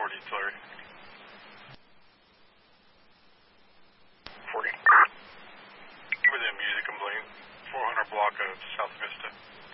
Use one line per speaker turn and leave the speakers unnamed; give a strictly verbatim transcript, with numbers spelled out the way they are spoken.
forty, Larry.
forty.
With a music complaint, four hundred block of South Vista.